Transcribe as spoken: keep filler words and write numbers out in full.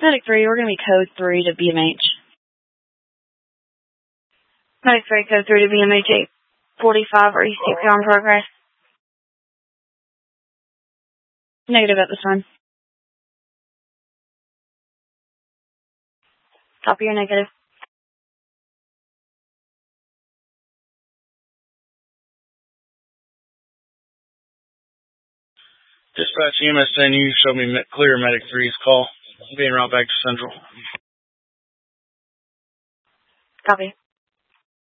Medic three, we're going to be code three to B M H. Medic three, code three to B M H eight forty-five, are you C P R in progress? Negative at this time. Copy your negative. Dispatch E M S ten, you show me clear Medic three's call. I'm being routed back to Central. Copy.